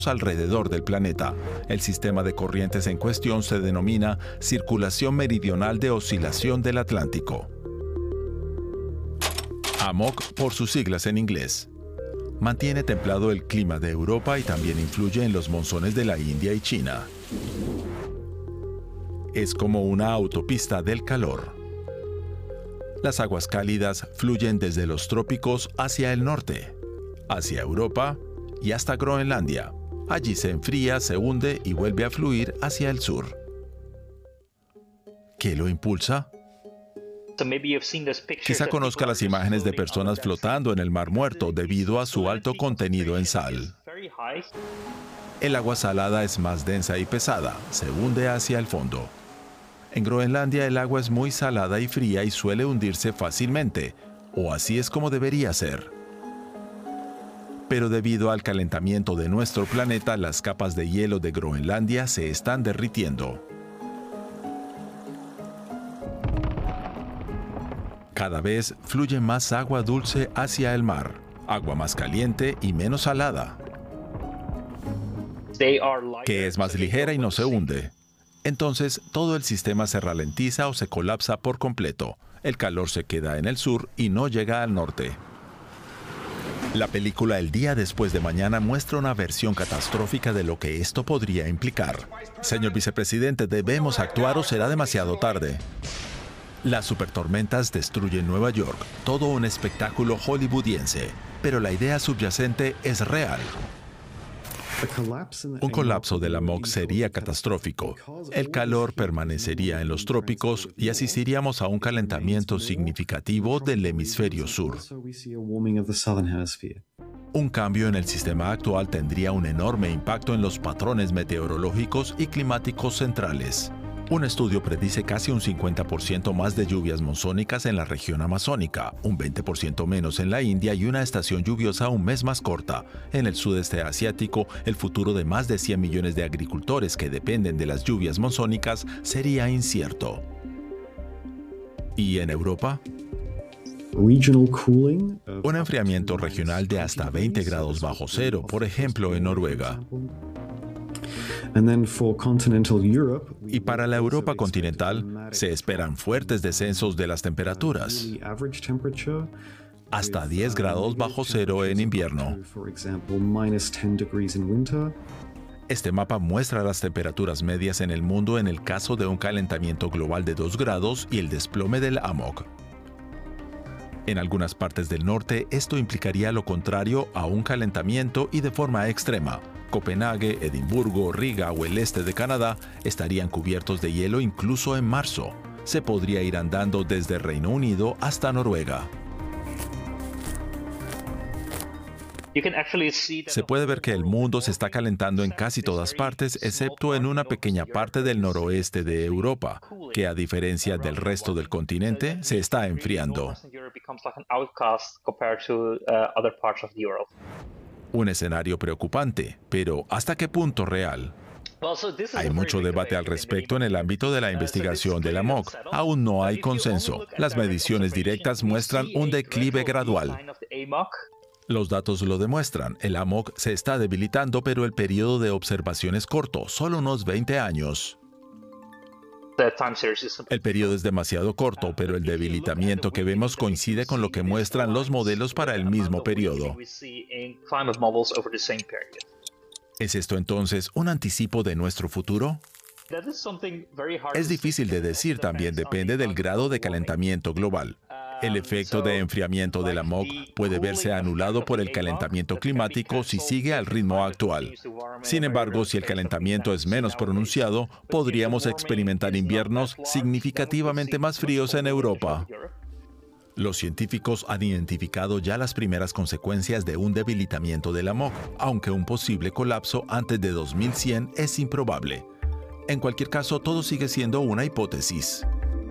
alrededor del planeta. El sistema de corrientes en cuestión se denomina Circulación Meridional de Oscilación del Atlántico. AMOC por sus siglas en inglés. Mantiene templado el clima de Europa y también influye en los monzones de la India y China. Es como una autopista del calor. Las aguas cálidas fluyen desde los trópicos hacia el norte, hacia Europa y hasta Groenlandia. Allí se enfría, se hunde y vuelve a fluir hacia el sur. ¿Qué lo impulsa? Quizá conozca las imágenes de personas flotando en el Mar Muerto debido a su alto contenido en sal. El agua salada es más densa y pesada, se hunde hacia el fondo. En Groenlandia el agua es muy salada y fría y suele hundirse fácilmente, o así es como debería ser. Pero debido al calentamiento de nuestro planeta, las capas de hielo de Groenlandia se están derritiendo. Cada vez fluye más agua dulce hacia el mar, agua más caliente y menos salada, que es más ligera y no se hunde. Entonces, todo el sistema se ralentiza o se colapsa por completo. El calor se queda en el sur y no llega al norte. La película El día después de mañana muestra una versión catastrófica de lo que esto podría implicar. Señor vicepresidente, debemos actuar o será demasiado tarde. Las supertormentas destruyen Nueva York, todo un espectáculo hollywoodiense, pero la idea subyacente es real. Un colapso de la AMOC sería catastrófico. El calor permanecería en los trópicos y asistiríamos a un calentamiento significativo del hemisferio sur. Un cambio en el sistema actual tendría un enorme impacto en los patrones meteorológicos y climáticos centrales. Un estudio predice casi un 50% más de lluvias monzónicas en la región amazónica, un 20% menos en la India y una estación lluviosa un mes más corta. En el sudeste asiático, el futuro de más de 100 millones de agricultores que dependen de las lluvias monzónicas sería incierto. ¿Y en Europa? Un enfriamiento regional de hasta 20 grados bajo cero, por ejemplo, en Noruega. Y para la Europa continental, se esperan fuertes descensos de las temperaturas, hasta 10 grados bajo cero en invierno. Este mapa muestra las temperaturas medias en el mundo en el caso de un calentamiento global de 2 grados y el desplome del AMOC. En algunas partes del norte, esto implicaría lo contrario a un calentamiento y de forma extrema. Copenhague, Edimburgo, Riga o el este de Canadá estarían cubiertos de hielo incluso en marzo. Se podría ir andando desde Reino Unido hasta Noruega. Se puede ver que el mundo se está calentando en casi todas partes, excepto en una pequeña parte del noroeste de Europa, que a diferencia del resto del continente, se está enfriando. Un escenario preocupante, pero ¿hasta qué punto real? Hay mucho debate al respecto en el ámbito de la investigación del AMOC. Aún no hay consenso. Las mediciones directas muestran un declive gradual. Los datos lo demuestran. El AMOC se está debilitando, pero el periodo de observación es corto, solo unos 20 años. El periodo es demasiado corto, pero el debilitamiento que vemos coincide con lo que muestran los modelos para el mismo periodo. ¿Es esto entonces un anticipo de nuestro futuro? Es difícil de decir, también depende del grado de calentamiento global. El efecto de enfriamiento del AMOC puede verse anulado por el calentamiento climático si sigue al ritmo actual. Sin embargo, si el calentamiento es menos pronunciado, podríamos experimentar inviernos significativamente más fríos en Europa. Los científicos han identificado ya las primeras consecuencias de un debilitamiento del AMOC, aunque un posible colapso antes de 2100 es improbable. En cualquier caso, todo sigue siendo una hipótesis.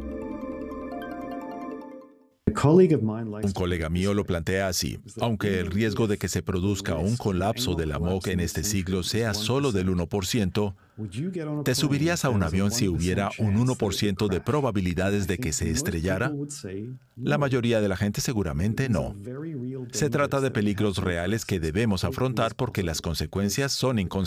Un colega mío lo plantea así: aunque el riesgo de que se produzca un colapso del AMOC en este siglo sea solo del 1%, ¿te subirías a un avión si hubiera un 1% de probabilidades de que se estrellara? La mayoría de la gente seguramente no. Se trata de peligros reales que debemos afrontar porque las consecuencias son inconcebibles.